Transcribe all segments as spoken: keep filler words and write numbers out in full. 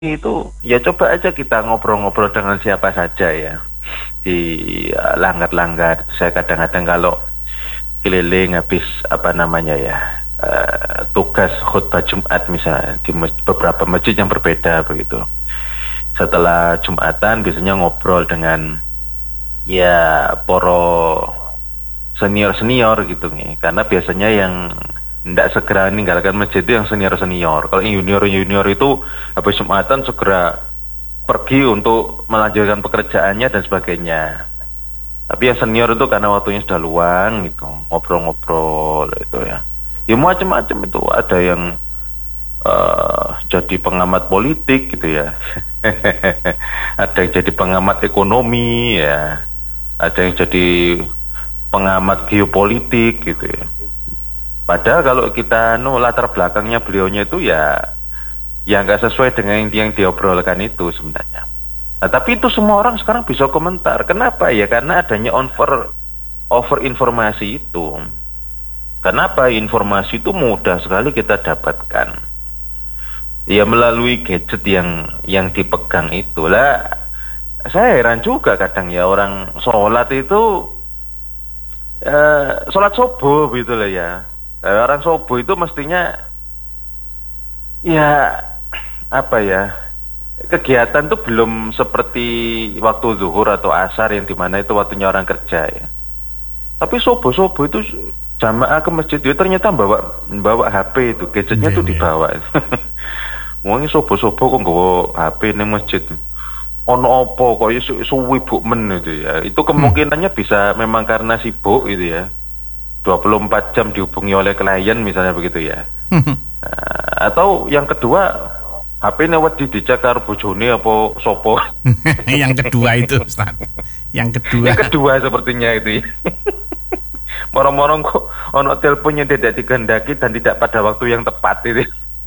itu ya coba aja kita ngobrol-ngobrol dengan siapa saja ya di uh, langgar-langgar. Saya kadang-kadang kalau keliling habis apa namanya ya uh, tugas khutbah Jumat misalnya di mas beberapa masjid yang berbeda begitu. Setelah Jumatan biasanya ngobrol dengan ya poro senior-senior gitu nih, karena biasanya yang tidak segera meninggalkan masjid itu yang senior-senior. Kalau yang junior-junior itu habis Jumatan segera pergi untuk melanjutkan pekerjaannya dan sebagainya. Tapi yang senior itu karena waktunya sudah luang gitu, ngobrol-ngobrol itu ya. Ya macam-macam itu, ada yang uh, jadi pengamat politik gitu ya. Ada yang jadi pengamat ekonomi ya. Ada yang jadi pengamat geopolitik gitu ya. Padahal kalau kita nu latar belakangnya beliaunya itu ya ya nggak sesuai dengan yang diobrolkan itu sebenarnya. Nah, tapi itu semua orang sekarang bisa komentar. Kenapa ya? Karena adanya over over informasi itu. Kenapa informasi itu mudah sekali kita dapatkan? Ya melalui gadget yang yang dipegang itulah. Saya heran juga kadang ya orang sholat itu eh, sholat subuh gitu lah ya. Orang subuh itu mestinya ya apa ya, kegiatan tuh belum seperti waktu zuhur atau asar yang dimana itu waktunya orang kerja ya. Tapi subuh-subuh itu jamaah ke masjid itu ternyata bawa bawa H P itu, gadgetnya tuh dibawa. Wong subuh-subuh kok nggawa H P ning masjid. Ono opo kok isu suwi buk men itu ya. Itu kemungkinannya hmm. bisa memang karena sibuk gitu ya. dua puluh empat jam dihubungi oleh klien misalnya begitu ya. Nah, atau yang kedua H P newat di dicakar bojone apa sopo. Yang kedua itu Ustaz. Yang kedua. Yang kedua sepertinya itu ya. Morong-morong kok ono telepon yang tidak dikehendaki dan tidak pada waktu yang tepat itu.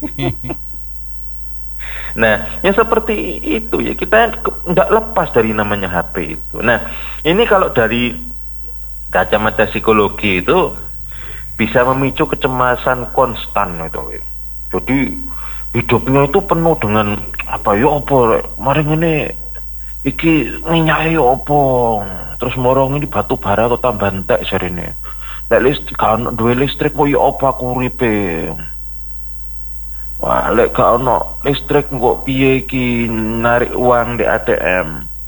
Nah, yang seperti itu ya kita tidak lepas dari namanya H P itu. Nah, ini kalau dari kacamata psikologi itu bisa memicu kecemasan konstan itu. Jadi hidupnya itu penuh dengan apa ya apa maring ini iki minyake apa terus morong ini batu bara kok tambah entek jarene. Lek listrik kan duwe listrik kok ya apa aku uripe. Wah, lek gak ono listrik kok piye iki narik uang di A T M.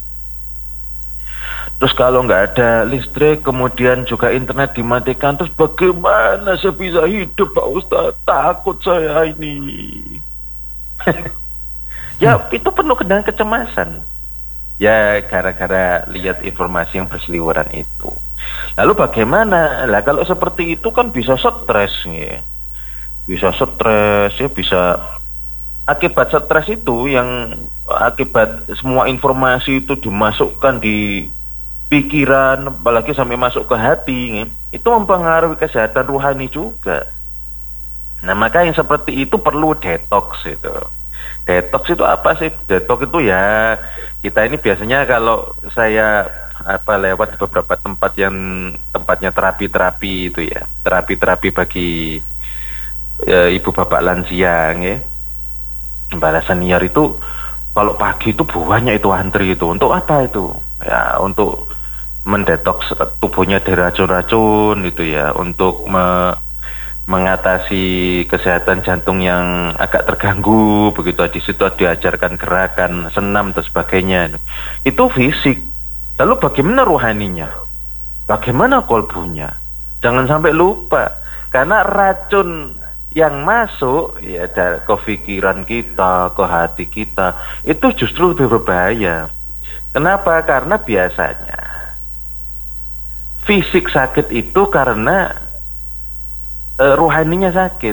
Terus kalau nggak ada listrik, kemudian juga internet dimatikan, terus bagaimana saya bisa hidup Pak Ustadz? Takut saya ini. Ya itu penuh dengan kecemasan. Ya gara-gara lihat informasi yang berseliweran itu. Lalu bagaimana? Lah kalau seperti itu kan bisa stres ya. Bisa stres ya, bisa akibat stres itu yang akibat semua informasi itu dimasukkan di pikiran, apalagi sampai masuk ke hati, ya, itu mempengaruhi kesehatan rohani juga. Nah, maka yang seperti itu perlu detox itu. Detox itu apa sih? Detox itu ya kita ini biasanya kalau saya apa lewat beberapa tempat yang tempatnya terapi-terapi itu ya, terapi-terapi bagi e, ibu bapak lansia, ya. Para senior itu kalau pagi itu banyak itu antri itu. Untuk apa itu? Ya untuk mendetoks tubuhnya dari racun-racun itu ya, untuk me mengatasi kesehatan jantung yang agak terganggu begitu. Di situ diajarkan gerakan senam dan sebagainya. Itu fisik. Lalu bagaimana rohaninya? Bagaimana kolbunya? Jangan sampai lupa, karena racun yang masuk ya dari ke pikiran kita, ke hati kita itu justru lebih berbahaya. Kenapa? Karena biasanya fisik sakit itu karena uh, rohaninya sakit.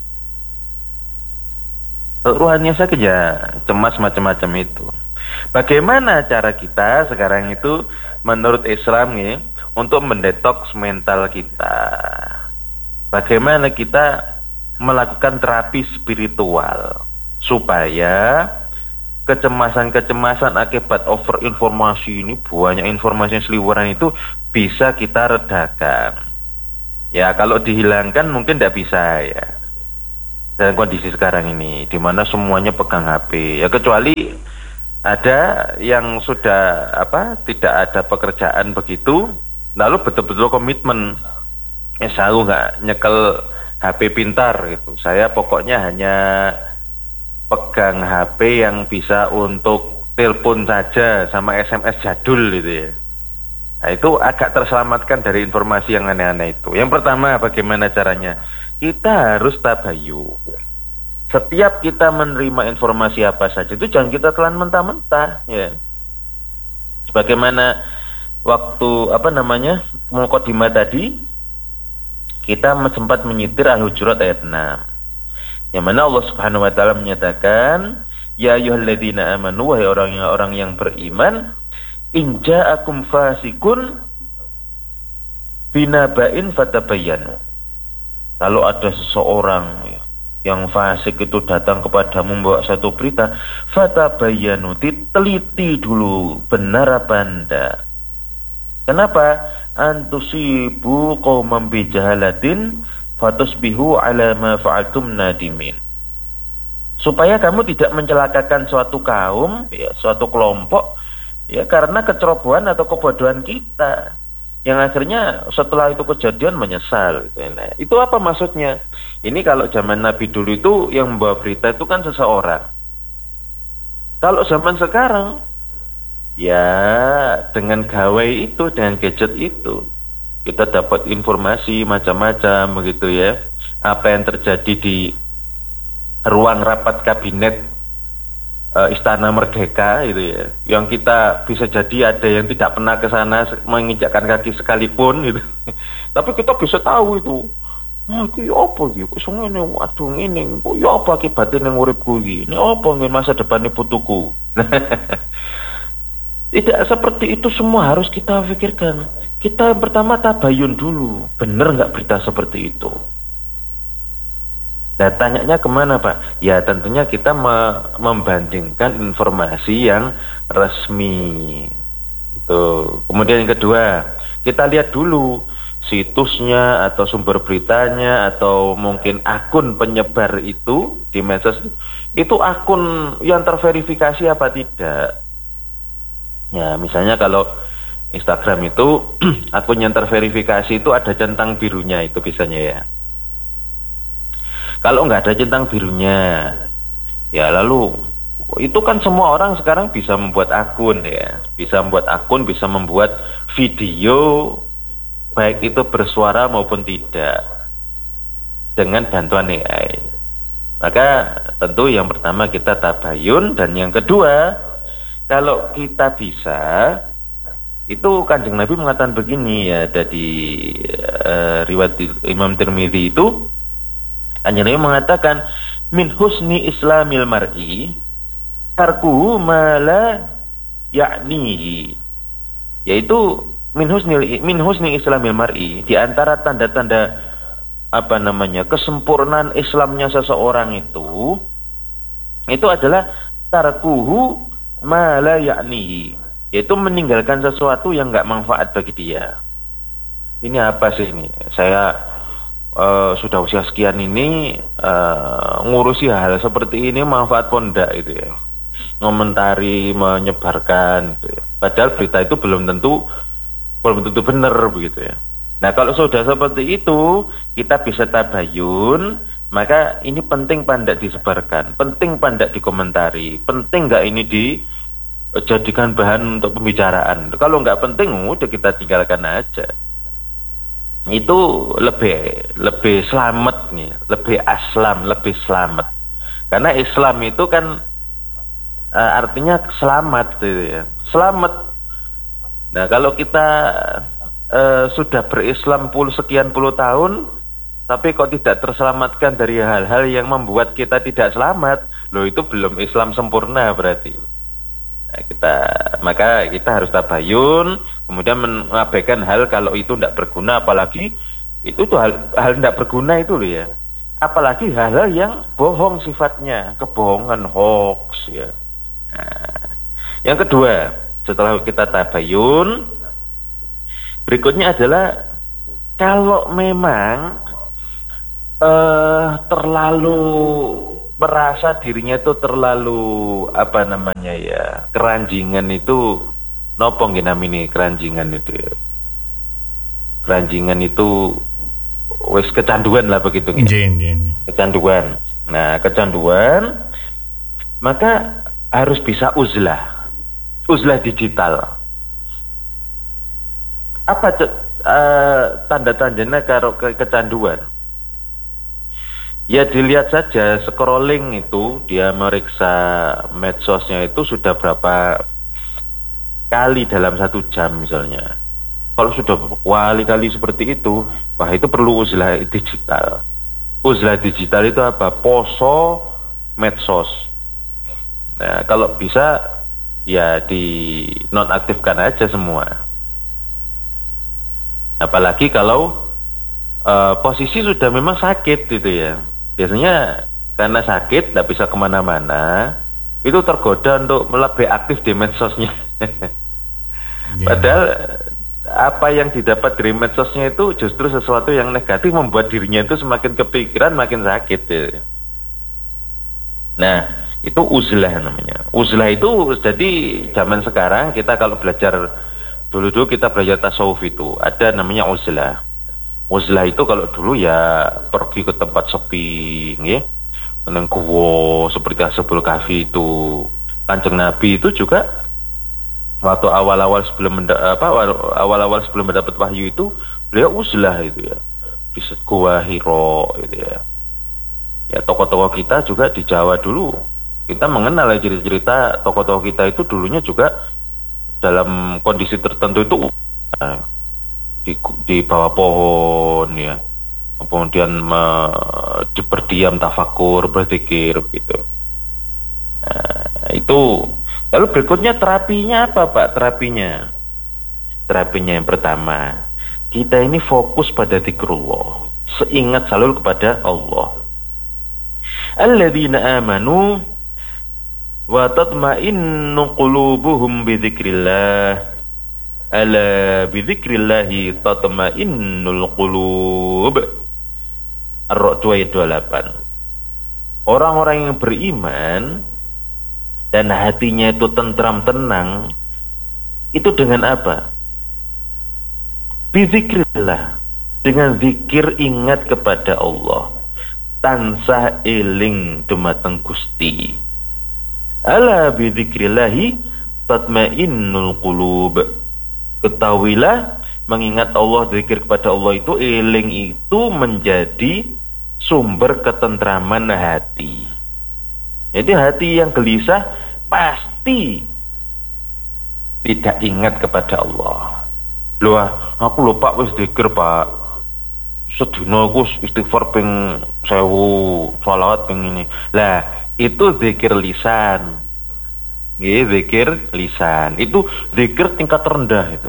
Uh, rohaninya sakit ya cemas macam-macam itu. Bagaimana cara kita sekarang itu menurut Islam ya untuk mendetoks mental kita? Bagaimana kita melakukan terapi spiritual supaya kecemasan-kecemasan akibat over informasi ini, banyak informasi yang seliweran itu bisa kita redakan. Ya kalau dihilangkan mungkin tidak bisa ya. dan kondisi sekarang ini di mana semuanya pegang H P ya, kecuali ada yang sudah apa tidak ada pekerjaan begitu lalu betul-betul komitmen ya, saya nggak nyekel H P pintar gitu, saya pokoknya hanya pegang H P yang bisa untuk telepon saja sama S M S jadul gitu ya. Nah, itu agak terselamatkan dari informasi yang aneh-aneh itu. Yang pertama, bagaimana caranya? Kita harus tabayun. Setiap kita menerima informasi apa saja itu jangan kita telan mentah-mentah ya. Sebagaimana waktu apa namanya mukadimah tadi kita sempat menyitir Al-Hujurat ayat enam. Yang mana Allah Subhanahu wa taala menyatakan, ya ayyuhalladzina amanu, wahai orang-orang yang beriman, in ja'akum fasikun binaba'in fatabayyanu. Kalau ada seseorang yang fasik itu datang kepadamu membawa satu berita, fatabayyanu, teliti dulu benar apa anda. Kenapa? Antusibu qauman bijahalatin fatusbihu ala ma fa'altum nadimin. Supaya kamu tidak mencelakakan suatu kaum, ya, suatu kelompok, ya, karena kecerobohan atau kebodohan kita, yang akhirnya setelah itu kejadian menyesal. Gitu. Nah, itu apa maksudnya? Ini kalau zaman Nabi dulu itu yang membawa berita itu kan seseorang. Kalau zaman sekarang, ya dengan gawai itu, dengan gadget itu, kita dapat informasi macam-macam begitu ya. Apa yang terjadi di ruang rapat kabinet uh, Istana Merdeka itu ya, yang kita bisa jadi ada yang tidak pernah ke sana menginjakkan kaki sekalipun gitu. Tapi kita bisa tahu itu. Nah, iki apa iki? Kok ngene, waduh ngene. Kok ya apa akibatnya ning uripku iki? Ini apa ngene masa depan putuku? Tidak seperti itu semua harus kita pikirkan. Kita yang pertama tabayun dulu, benar nggak berita seperti itu? Nah, tanyanya kemana Pak? Ya tentunya kita me membandingkan informasi yang resmi. Itu. Kemudian yang kedua, kita lihat dulu situsnya atau sumber beritanya atau mungkin akun penyebar itu di medsos itu akun yang terverifikasi apa tidak. Ya misalnya kalau Instagram itu akun yang terverifikasi itu ada centang birunya itu biasanya ya. Kalau nggak ada centang birunya, ya lalu itu kan semua orang sekarang bisa membuat akun ya, bisa membuat akun, bisa membuat video, baik itu bersuara maupun tidak, dengan bantuan A I. Maka tentu yang pertama kita tabayun, dan yang kedua, kalau kita bisa, itu Kanjeng Nabi mengatakan begini ya, dari uh, riwayat Imam Tirmidzi itu. Kanjeng Nabi mengatakan min husni islamil mar'i tarkuhu ma la ya'nihi, yaitu min husni min husni islamil mar'i, di antara tanda-tanda apa namanya kesempurnaan Islamnya seseorang itu itu adalah tarkuhu ma la ya'nihi, yaitu meninggalkan sesuatu yang enggak manfaat bagi dia. Ini apa sih ini? Saya Uh, sudah usia sekian ini uh, ngurusi hal seperti ini manfaat pun enggak gitu ya, ngomentari, menyebarkan gitu ya. Padahal berita itu belum tentu belum tentu benar begitu ya. Nah kalau sudah seperti itu kita bisa tabayun, maka ini penting pandak disebarkan, penting pandak dikomentari, penting enggak ini dijadikan bahan untuk pembicaraan. Kalau enggak penting udah kita tinggalkan aja. Itu lebih lebih selamat nih, lebih aslam, lebih selamat. Karena Islam itu kan uh, artinya selamat gitu ya. Selamat. Nah, kalau kita uh, sudah berislam puluh sekian puluh tahun tapi kok tidak terselamatkan dari hal-hal yang membuat kita tidak selamat, loh itu belum Islam sempurna berarti. Nah, kita maka kita harus tabayun, kemudian mengabaikan hal kalau itu tidak berguna, apalagi itu tuh hal hal tidak berguna itu loh ya, apalagi hal-hal yang bohong sifatnya, kebohongan, hoax ya. Nah, yang kedua, setelah kita tabayun, berikutnya adalah kalau memang eh terlalu merasa dirinya itu terlalu apa namanya ya, keranjingan itu nopo nggih namine keranjingan itu ya. Keranjingan itu wis kecanduan lah begitu nggih. Nggih, nggih, nggih. Kecanduan. Nah, kecanduan maka harus bisa uzlah. Uzlah digital. Apa uh, tanda-tandanya karo ke kecanduan? Ya dilihat saja scrolling itu, dia meriksa medsosnya itu sudah berapa kali dalam satu jam misalnya. Kalau sudah berkali-kali seperti itu, wah itu perlu uzlah digital. Uzlah digital itu apa? Poso medsos. Nah, kalau bisa ya di nonaktifkan aja semua. Apalagi kalau uh, posisi sudah memang sakit gitu ya. Biasanya karena sakit tidak bisa kemana-mana, itu tergoda untuk lebih aktif di medsosnya. Yeah. Padahal apa yang didapat dari medsosnya itu justru sesuatu yang negatif, membuat dirinya itu semakin kepikiran, makin sakit ya. Nah, itu uzlah namanya. Uzlah itu jadi zaman sekarang kita kalau belajar, dulu-dulu kita belajar tasawuf itu ada namanya uzlah. Uzlah itu kalau dulu ya pergi ke tempat sepi, ya, meneng guwa seperti Ashabul Kahfi itu. Kanjeng Nabi itu juga waktu awal-awal sebelum apa awal-awal sebelum mendapat wahyu itu beliau uzlah itu ya di Gua Hiro itu ya. Ya tokoh-tokoh kita juga di Jawa dulu kita mengenal ya cerita-cerita tokoh-tokoh kita itu dulunya juga dalam kondisi tertentu itu nah, di, di bawah pohon ya, kemudian me, di berdiam tafakur berzikir gitu. Nah, itu lalu berikutnya terapinya apa Pak? Terapinya terapinya yang pertama, kita ini fokus pada zikrullah, seingat selalu kepada Allah. Alladzina amanu wa tatma'innu qulubuhum bi dzikrillah. Ala bi dzikrillah tatma'innul qulub. Ar-Ra'd dua ayat dua puluh delapan. Orang-orang yang beriman dan hatinya itu tentram tenang, itu dengan apa? Bi dzikrillah, dengan zikir ingat kepada Allah. Tansah eling dumateng Gusti. Ala bi dzikrillahi tatmainnul qulub. Ketahuilah mengingat Allah, zikir kepada Allah itu, eling itu menjadi sumber ketentraman hati. Jadi hati yang gelisah pasti tidak ingat kepada Allah. Loh, aku lupa wis zikir Pak. Sedina aku istighfar ping sewu, sholawat ping ini. Lah, itu zikir lisan. Nggih, zikir lisan. Itu zikir tingkat rendah itu.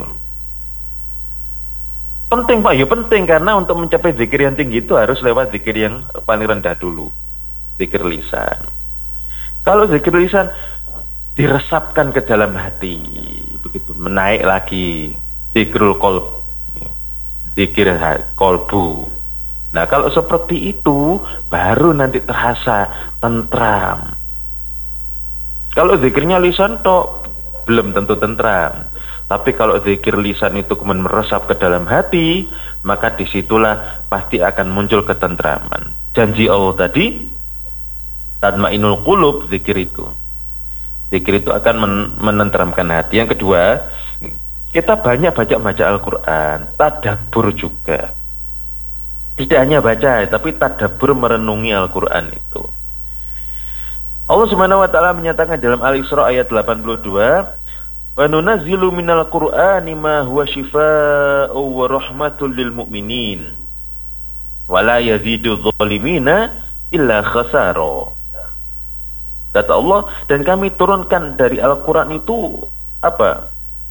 Penting Pak, ya penting karena untuk mencapai zikir yang tinggi itu harus lewat zikir yang paling rendah dulu. Zikir lisan. Kalau zikir lisan diresapkan ke dalam hati, begitu, menaik lagi zikrul qalb. Zikir kolbu. Nah kalau seperti itu baru nanti terasa tentram. Kalau zikirnya lisan tok belum tentu tentram. Tapi kalau zikir lisan itu kemudian meresap ke dalam hati, maka disitulah pasti akan muncul ketentraman. Janji Allah tadi, tatmainul qulub, zikir itu. Zikir itu akan men- menenteramkan hati. Yang kedua, kita banyak baca-baca Al-Quran, tadabbur juga. Tidak hanya baca, tapi tadabbur merenungi Al-Quran itu. Allah Subhanahu wa taala menyatakan dalam Al-Isra ayat delapan puluh dua, "Wa nunazzilu minal Qur'ani ma huwa syifaa'un wa rahmatul lil mu'minin wa la yazidu dzalimina illa khasara." Kata Allah, dan kami turunkan dari Al-Quran itu apa?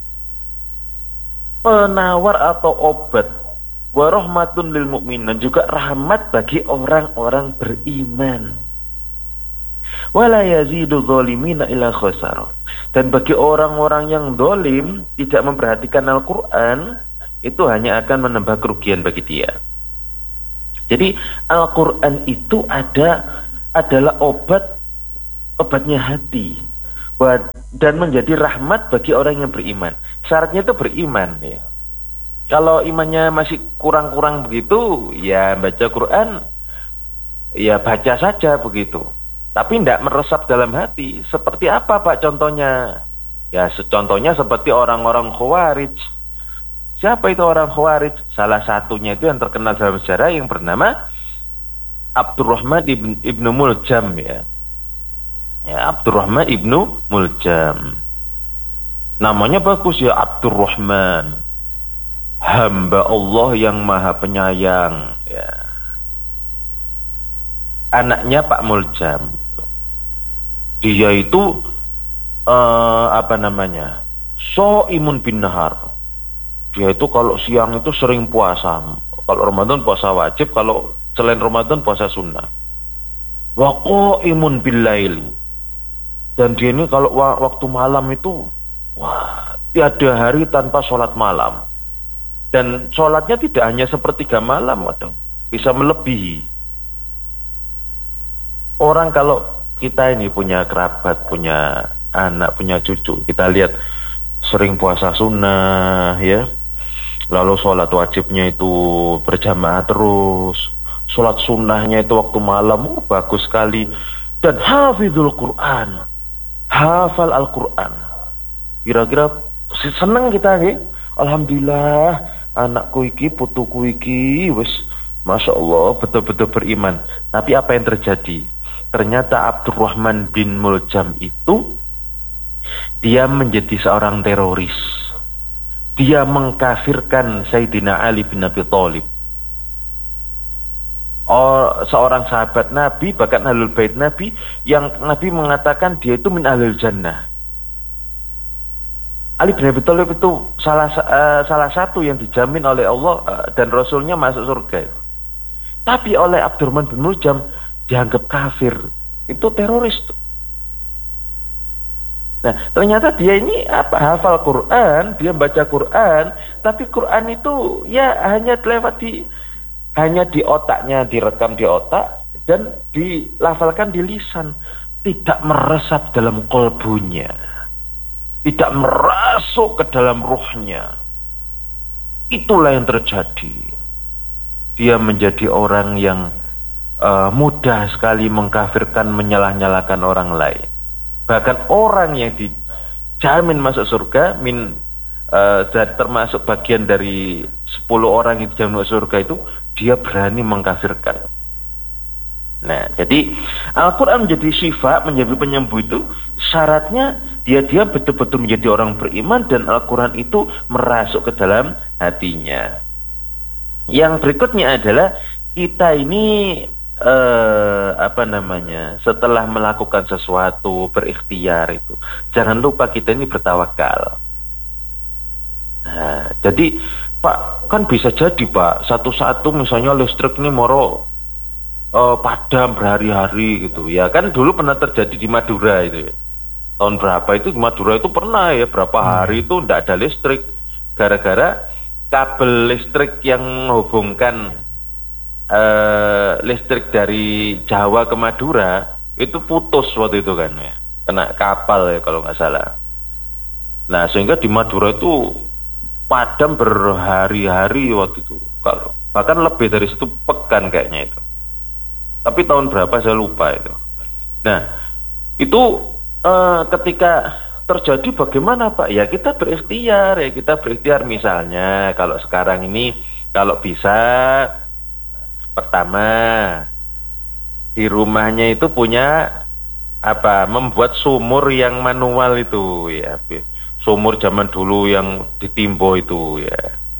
Penawar atau obat, wa rahmatun lil mu'minin, dan juga rahmat bagi orang-orang beriman. Wala yazidu dzalimina illa khasara, dan bagi orang-orang yang dolim tidak memperhatikan Al-Quran itu hanya akan menambah kerugian bagi dia. Jadi Al-Quran itu ada adalah obat obatnya hati dan menjadi rahmat bagi orang yang beriman. Syaratnya itu beriman ya. Kalau imannya masih kurang-kurang begitu, ya baca Quran, ya baca saja begitu. Tapi tidak meresap dalam hati. Seperti apa Pak contohnya? Ya contohnya seperti orang-orang Khawarij. Siapa itu orang Khawarij? Salah satunya itu yang terkenal dalam sejarah yang bernama Abdurrahman ibn, ibnu Muljam ya. Ya Abdurrahman ibnu Muljam. Namanya bagus ya, Abdurrahman. Hamba Allah yang maha penyayang ya. Anaknya Pak Muljam. Dia itu uh, apa namanya? So'imun bin nahar. Dia itu kalau siang itu sering puasa. Kalau Ramadan puasa wajib, kalau selain Ramadan puasa sunnah. Wa qa'imun bil lail. Dan dia ini kalau waktu malam itu, wah, tiada hari tanpa sholat malam. Dan sholatnya tidak hanya sepertiga malam, waduh, bisa melebihi. Orang kalau kita ini punya kerabat, punya anak, punya cucu, kita lihat sering puasa sunnah, ya. Lalu sholat wajibnya itu berjamaah terus, sholat sunnahnya itu waktu malam, oh, bagus sekali. Dan hafizul Quran, hafal Al-Quran. Kira-kira seneng kita nih. Alhamdulillah, anakku iki, putuku iki, wis, masya Allah, betul-betul beriman. Tapi apa yang terjadi? Ternyata Abdurrahman bin Muljam itu, dia menjadi seorang teroris. Dia mengkafirkan Sayyidina Ali bin Abi Thalib. Oh, seorang sahabat Nabi, bahkan ahlul bait Nabi, yang Nabi mengatakan dia itu min ahlul jannah. Ali bin Abi Thalib itu salah uh, salah satu yang dijamin oleh Allah uh, dan Rasulnya masuk surga. Tapi oleh Abdurrahman bin Muljam dianggap kafir. Itu teroris tuh. Nah, ternyata dia ini apa, hafal Quran, dia baca Quran, tapi Quran itu ya hanya lewat di hanya di otaknya, direkam di otak dan dilafalkan di lisan, tidak meresap dalam kolbunya, tidak merasuk ke dalam ruhnya. Itulah yang terjadi. Dia menjadi orang yang uh, mudah sekali mengkafirkan, menyalah-nyalahkan orang lain. Bahkan orang yang dijamin masuk surga, min uh, termasuk bagian dari sepuluh orang yang dijamin masuk surga itu, dia berani mengkafirkan. Nah, jadi Al-Quran menjadi syifa, menjadi penyembuh itu syaratnya dia dia betul-betul menjadi orang beriman dan Al-Quran itu merasuk ke dalam hatinya. Yang berikutnya adalah kita ini eh, apa namanya, setelah melakukan sesuatu berikhtiar itu, jangan lupa kita ini bertawakal. Nah, jadi Pak, kan bisa jadi Pak, satu satu misalnya listrik ini moro uh, padam berhari-hari gitu ya, kan dulu pernah terjadi di Madura itu ya. Tahun berapa itu di Madura itu pernah ya, berapa hari itu tidak ada listrik gara-gara kabel listrik yang menghubungkan uh, listrik dari Jawa ke Madura itu putus waktu itu kan ya, kena kapal ya kalau nggak salah. Nah, sehingga di Madura itu padam berhari-hari waktu itu, kalau bahkan lebih dari satu pekan kayaknya itu. Tapi tahun berapa saya lupa itu. Nah, itu eh, ketika terjadi bagaimana Pak? Ya kita berikhtiar, ya kita berikhtiar. Misalnya kalau sekarang ini kalau bisa, pertama di rumahnya itu punya apa? Membuat sumur yang manual itu ya. Sumur zaman dulu yang ditimbo itu ya,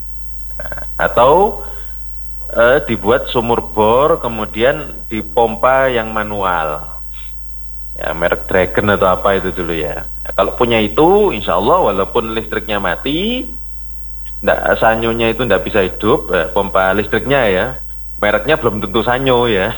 atau eh, dibuat sumur bor kemudian dipompa yang manual ya, merek Dragon atau apa itu dulu ya. Nah, kalau punya itu insya Allah walaupun listriknya mati, ndak, sanyonya itu ndak bisa hidup, eh, pompa listriknya ya, mereknya belum tentu sanyo ya.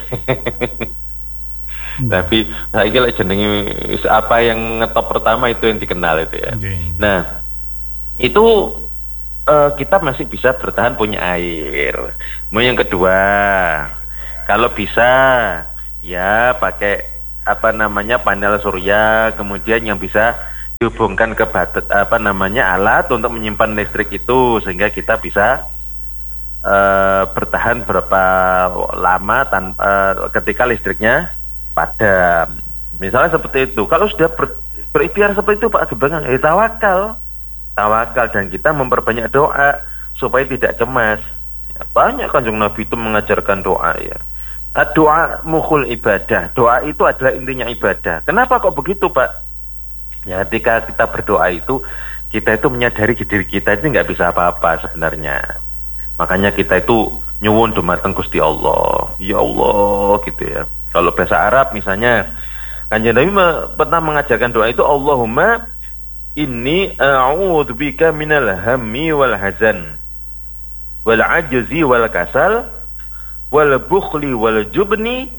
Hmm. Tapi saya kira jenenge apa yang ngetop pertama itu yang dikenal itu ya. Okay. Nah, itu uh, kita masih bisa bertahan punya air. Mau yang kedua, kalau bisa ya pakai apa namanya panel surya, kemudian yang bisa dihubungkan ke batet apa namanya alat untuk menyimpan listrik itu sehingga kita bisa uh, bertahan berapa lama tanpa uh, ketika listriknya padam. Misalnya seperti itu. Kalau sudah ber, berikhtiar seperti itu Pak Gebang, ya tawakal, tawakal dan kita memperbanyak doa supaya tidak cemas. Ya, banyak Kanjeng Nabi itu mengajarkan doa ya. Doa mukhul ibadah. Doa itu adalah intinya ibadah. Kenapa kok begitu Pak? Ya ketika kita berdoa itu kita itu menyadari diri kita itu nggak bisa apa-apa sebenarnya. Makanya kita itu nyuwun dumateng Gusti Allah. Ya Allah gitu ya. Kalau bahasa Arab misalnya Kanjeng Nabi pernah mengajarkan doa itu Allahumma inni a'udzubika minal hammi wal hazan wal ajzi wal kasal wal bukhli wal jubni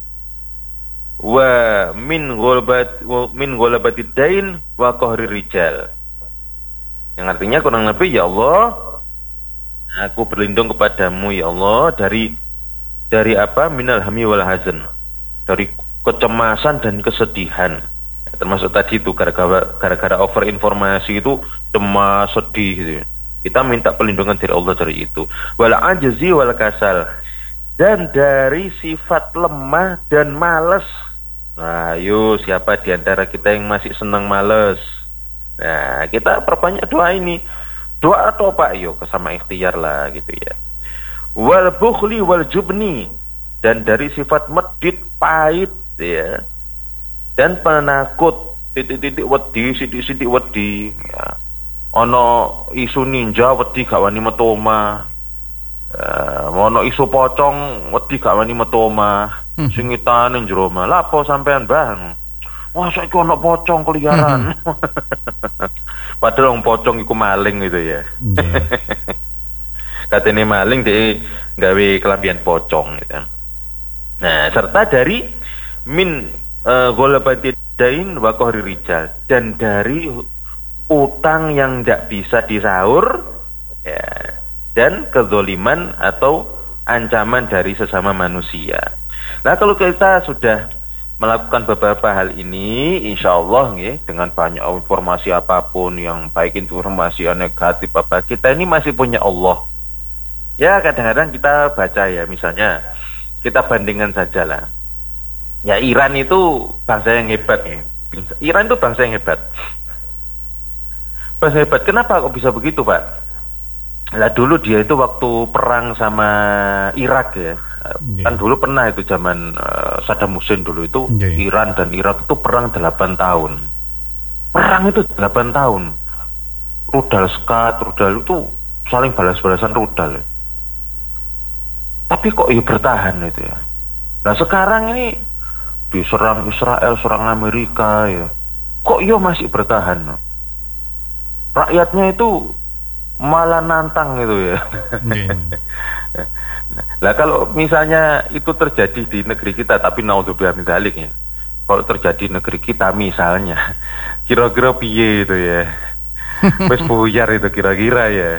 wa min ghalabat min ghalabatid dain wa qahri rijal. Yang artinya kurang lebih ya Allah, aku berlindung kepadamu ya Allah dari dari apa? Minal hammi wal hazan. Dari kecemasan dan kesedihan. Ya, termasuk tadi itu gara-gara gara-gara over informasi itu cemas, sedih gitu. Kita minta perlindungan dari Allah dari itu. Wal ajzi wal kasal. Dan dari sifat lemah dan malas. Nah, ayo siapa di antara kita yang masih senang malas? Nah, kita perbanyak doa ini. Doa atau apa? Ayo sama ikhtiar lah gitu ya. Wal bukhli wal jubni. Dan dari sifat medit, pahit ya. Dan penakut, titik-titik wedi, sidik-sidik wedi ya. Ono isu ninja wedi gak wani metu omah. Uh, ono isu pocong wedi gak wani metu omah. Hmm. Sing ngitane njero omah. Lapo sampean Bang? Wah, saiki ono pocong keliaran. Hmm. Padahal wong pocong iku maling gitu ya. Yeah. Katene maling dhek gawe kelambian pocong gitu. Nah, serta dari min uh, ghalabatid dain wa qahri rijal, dan dari utang yang tidak bisa disaur ya, dan kezoliman atau ancaman dari sesama manusia. Nah, kalau kita sudah melakukan beberapa hal ini, insya Allah ya, dengan banyak informasi apapun yang baik informasi yang negatif apa, kita ini masih punya Allah. Ya kadang-kadang kita baca ya, misalnya kita bandingkan saja lah. Ya Iran itu bangsa yang hebat ya. Iran itu bangsa yang hebat. Bangsa hebat. Kenapa kok bisa begitu Pak? Lah dulu dia itu waktu perang sama Irak ya. Yeah. Kan dulu pernah itu zaman uh, Saddam Hussein dulu itu yeah. Iran dan Irak itu perang delapan tahun. Perang itu delapan tahun. Rudal skat, rudal itu saling balas-balasan rudal. Tapi kok ya bertahan itu ya. Nah sekarang ini diserang Israel, serang Amerika ya. Kok ya masih bertahan? Rakyatnya itu malah nantang gitu ya. Yeah. Nah kalau misalnya itu terjadi di negeri kita, tapi naudzubillah min dzalik ya. Kalau terjadi di negeri kita misalnya, kira-kira piye itu ya? Wes buyar itu kira-kira ya.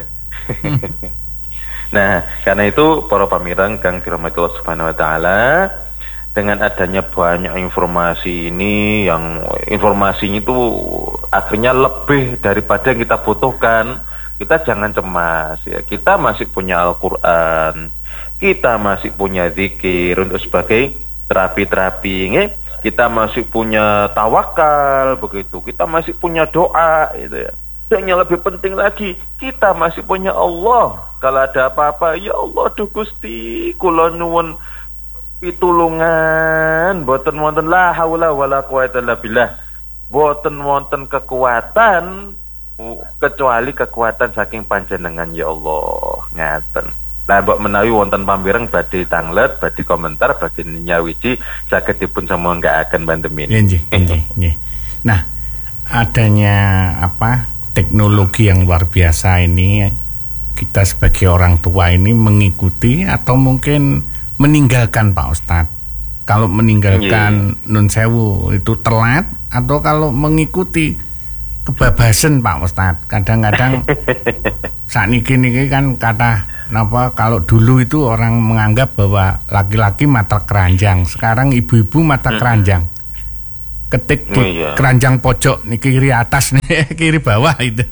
Nah, karena itu para pamirang kang dirahmati Allah Subhanahu wa taala, dengan adanya banyak informasi ini yang informasinya itu akhirnya lebih daripada yang kita butuhkan, kita jangan cemas ya. Kita masih punya Al-Qur'an. Kita masih punya zikir untuk sebagai terapi-terapi ya. Kita masih punya tawakal begitu. Kita masih punya doa gitu ya. Dan yang lebih penting lagi, kita masih punya Allah. Kalau ada apa-apa, ya Allah duh Gusti, kula nuwun pitulungan, boten wonten la haula wala quwata illa billah. Boten wonten kekuatan kecuali kekuatan saking panjenengan ya Allah. Ngaten. Lah mbok menawi wonten pamireng badhe tanglet, badhe komentar, badhe nyawiji saged dipun samanggaken pandemin. Nggih, nggih, nggih. Nah, adanya apa? Teknologi yang luar biasa ini, kita sebagai orang tua ini mengikuti atau mungkin meninggalkan Pak Ustadz. Kalau meninggalkan yeah. Nun sewu itu telat, atau kalau mengikuti kebebasan Pak Ustadz. Kadang-kadang saat ini kan kata Napa kalau dulu itu orang menganggap bahwa laki-laki mata keranjang, sekarang ibu-ibu mata hmm. keranjang. Ketik di oh, iya. keranjang pojok nih kiri atas nih kiri bawah itu.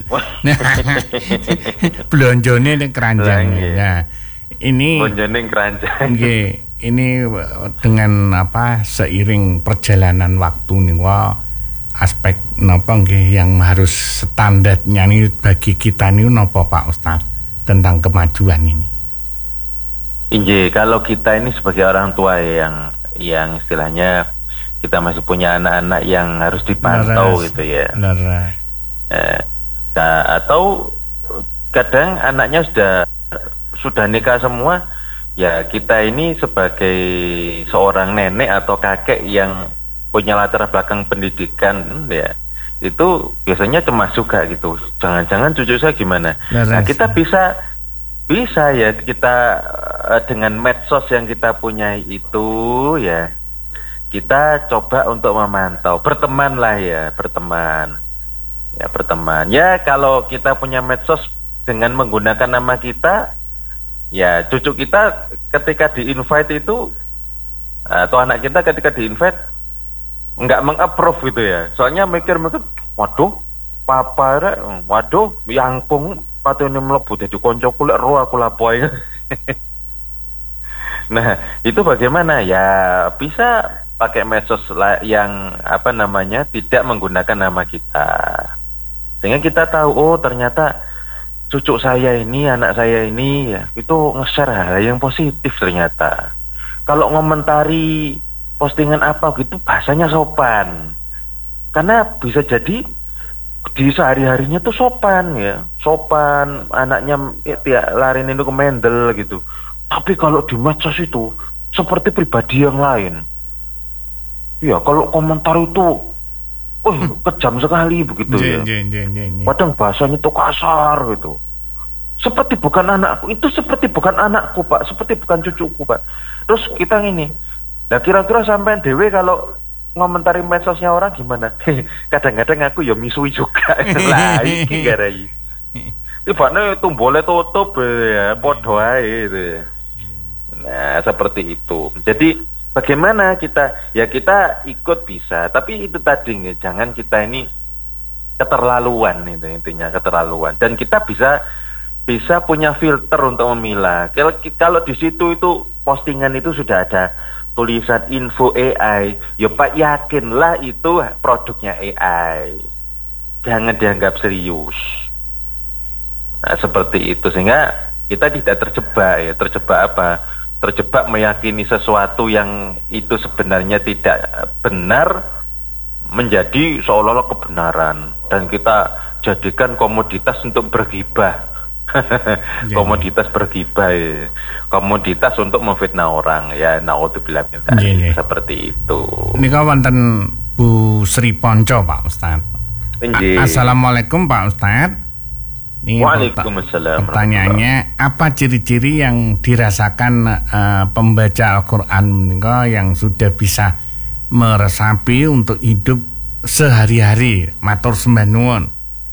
Blonjone ning keranjang. Nah, ini blonjone keranjang. Nggih, ini dengan apa seiring perjalanan waktu nih wah aspek napa nggih yang harus standarnya nih bagi kita nih napa Pak Ustaz tentang kemajuan ini. Inje, kalau kita ini sebagai orang tua yang yang istilahnya kita masih punya anak-anak yang harus dipantau Laras, gitu ya. Eh, atau kadang anaknya sudah sudah nikah semua, ya kita ini sebagai seorang nenek atau kakek yang punya latar belakang pendidikan ya itu biasanya cemas juga gitu. Jangan-jangan cucu saya gimana? Laras. Nah kita bisa bisa ya kita dengan medsos yang kita punya itu ya. Kita coba untuk memantau, berteman lah ya, berteman, ya berteman. Ya kalau kita punya medsos dengan menggunakan nama kita, ya cucu kita ketika di-invite itu, atau anak kita ketika di-invite, nggak meng-approve gitu ya. Soalnya mikir-mikir, waduh, papa, waduh, yangkung, patene mlebu dadi konco kulek ro aku lapoe. Nah, itu bagaimana? Ya bisa pakai medsos yang apa namanya tidak menggunakan nama kita, sehingga kita tahu oh ternyata cucu saya ini, anak saya ini ya itu nge-share hal yang positif ternyata. Kalau ngomentari postingan apa gitu bahasanya sopan, karena bisa jadi di sehari-harinya tuh sopan ya, sopan anaknya ya, larin itu ke mendel gitu. Tapi kalau di medsos itu seperti pribadi yang lain. Ya kalau komentar itu, oh kejam sekali begitu ya. Kadang bahasanya itu kasar gitu. Seperti bukan anakku, itu seperti bukan anakku Pak, seperti bukan cucuku Pak. Terus kita ini, nah kira-kira sampai dewe kalau ngomentari medsosnya orang gimana? Kadang-kadang aku ya misui juga. Lah iki garai. Tibane tumbole tutup ya, podo ae gitu. Nah seperti itu. Jadi bagaimana kita, ya kita ikut bisa, tapi itu tadi nih, jangan kita ini keterlaluan itu intinya keterlaluan. Dan kita bisa bisa punya filter untuk memilah. Kalau kalau di situ itu postingan itu sudah ada tulisan info A I, ya Pak yakinlah itu produknya A I. Jangan dianggap serius. Nah, seperti itu sehingga kita tidak terjebak ya, terjebak apa? terjebak meyakini sesuatu yang itu sebenarnya tidak benar menjadi seolah-olah kebenaran dan kita jadikan komoditas untuk bergibah. Komoditas bergibah ya. Komoditas untuk memfitnah orang ya, naudzubillah min dzalik, seperti itu. Nika wonten Bu Sri Ponco Pak Ustaz. Assalamualaikum Pak Ustaz. Ini Waalaikumsalam. Pertanyaannya, apa ciri-ciri yang dirasakan uh, pembaca Al-Quran yang sudah bisa meresapi untuk hidup sehari-hari? Matur sembah nuwun.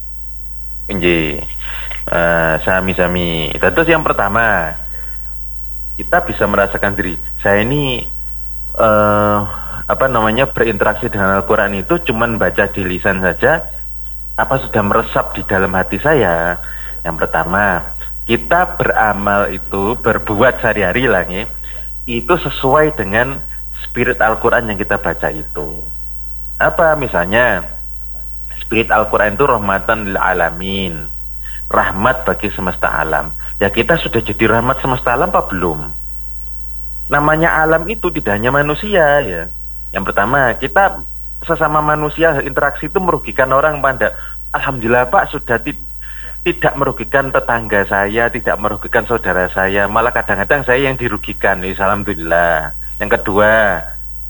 Nggih. Uh, sami-sami. Tentu yang pertama, kita bisa merasakan diri. Saya ini uh, apa namanya berinteraksi dengan Al-Quran itu cuman baca di lisan saja. Apa sudah meresap di dalam hati saya? Yang pertama, kita beramal itu, berbuat sehari-hari lah ya, itu sesuai dengan spirit Al-Quran yang kita baca itu. Apa misalnya, spirit Al-Quran itu rahmatan lil alamin, rahmat bagi semesta alam. Ya kita sudah jadi rahmat semesta alam apa belum? Namanya alam itu tidak hanya manusia ya. Yang pertama, kita sesama manusia interaksi itu merugikan orang pada, alhamdulillah Pak sudah ti- tidak merugikan tetangga saya, tidak merugikan saudara saya, malah kadang-kadang saya yang dirugikan. Ya, alhamdulillah. Yang kedua,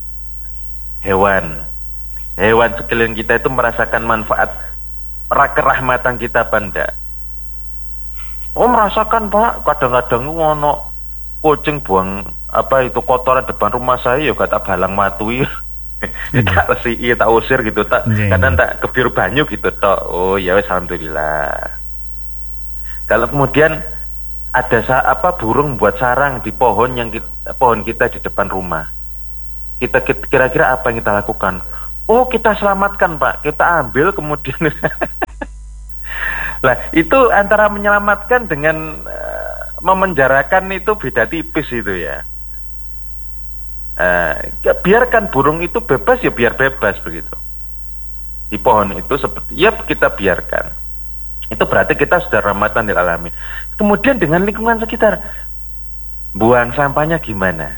hewan hewan sekeliling kita itu merasakan manfaat kerahmatan kita benda. Oh merasakan Pak, kadang-kadang ngono kucing buang apa itu kotoran depan rumah saya ya gak tak balang matui. Tak resi, tak usir gitu, tak kadang tak kebir banyu gitu, tak. Oh ya wes alhamdulillah. Kalau kemudian ada sa apa burung buat sarang di pohon yang kita, pohon kita di depan rumah. Kita kira-kira apa yang kita lakukan? Oh, kita selamatkan, Pak. Kita ambil kemudian. Lah, itu antara menyelamatkan dengan uh, memenjarakan itu beda tipis itu ya. Uh, biarkan burung itu bebas ya biar bebas begitu. Di pohon itu seperti ya kita biarkan. Itu berarti kita sudah rahmatan lil alamin. Kemudian dengan lingkungan sekitar, buang sampahnya gimana?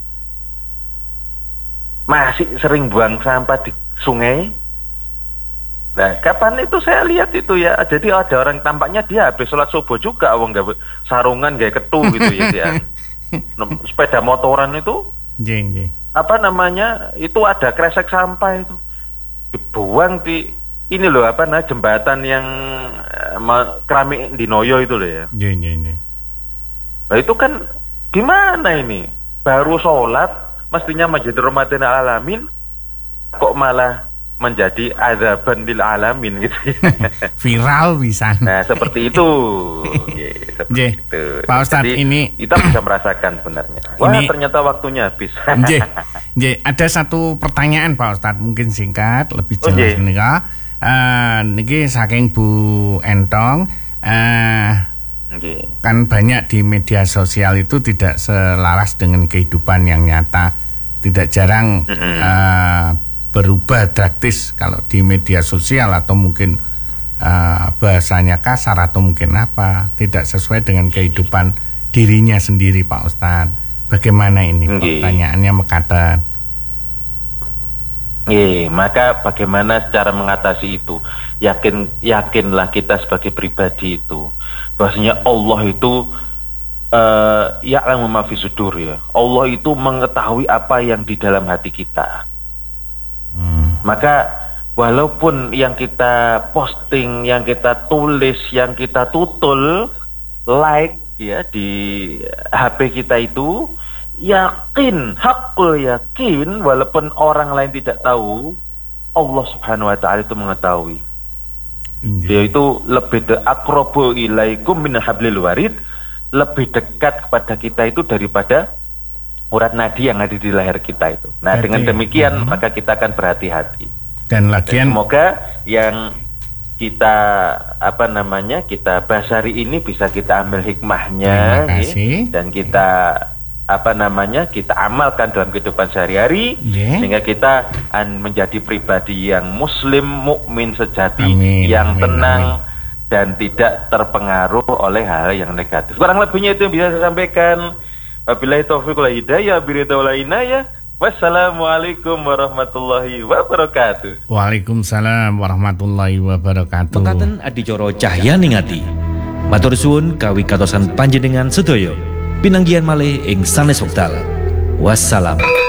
Masih sering buang sampah di sungai. Nah, kapan itu saya lihat itu ya. Jadi ada orang tampaknya dia habis sholat subuh juga, wong gak sarungan gak ketu gitu ya dia. Sepeda motoran itu, jeng, jeng. apa namanya? Itu ada kresek sampah itu dibuang di ini loh apa nah jembatan yang uh, keramik di Noyo itu loh ya. Jeng, jeng, jeng. Nah itu kan gimana ini? Baru sholat mestinya majid rahmatin alamin, kok malah menjadi azaban lil alamin gitu. Viral bisa. Nah seperti itu. Ye, seperti Ye, itu. Pak Ustadz, Jadi, ini kita bisa merasakan sebenarnya. Wah ini, ternyata waktunya habis. Ye, Ye, ada satu pertanyaan Pak Ustadz, mungkin singkat lebih Oh, jelas Ye. nih kak. Uh, niki saking Bu Entong. Uh, Okay. Kan banyak di media sosial itu tidak selaras dengan kehidupan yang nyata. Tidak jarang mm -hmm. uh, berubah drastis kalau di media sosial, atau mungkin uh, bahasanya kasar atau mungkin apa, tidak sesuai dengan kehidupan dirinya sendiri Pak Ustadz. Bagaimana ini? Okay. Pertanyaannya mekaten. Iya, maka bagaimana cara mengatasi itu? Yakin, yakinlah kita sebagai pribadi itu, bahwasanya Allah itu uh, ya'lamu ma fi sudur ya. Allah itu mengetahui apa yang di dalam hati kita. Hmm. Maka walaupun yang kita posting, yang kita tulis, yang kita tutul, like ya di H P kita itu, yakin, hakul yakin, walaupun orang lain tidak tahu, Allah subhanahu wa ta'ala itu mengetahui. Dia itu lebih de aqrabu ilaikum min hablil warid, lebih dekat kepada kita itu daripada urat nadi yang ada di leher kita itu. Nah, Berarti, dengan demikian uh, maka kita akan berhati-hati. Dan lagian, dan semoga yang kita apa namanya kita bahas hari ini bisa kita ambil hikmahnya ya, dan kita apa namanya kita amalkan dalam kehidupan sehari-hari, yeah. sehingga kita an, menjadi pribadi yang muslim, mukmin sejati, amin, yang amin, tenang amin. Dan tidak terpengaruh oleh hal yang negatif. Kurang lebihnya itu yang bisa saya sampaikan. Wabillahi taufiq wal hidayah, biridha wal inayah. Wassalamualaikum warahmatullahi wabarakatuh. Waalaikumsalam warahmatullahi wabarakatuh. Mekaten adicara cahya ningati. Matur suwun kawigatosan panjenengan sedaya. Pinanggihan malih ing sanes wekdal. Wassalam.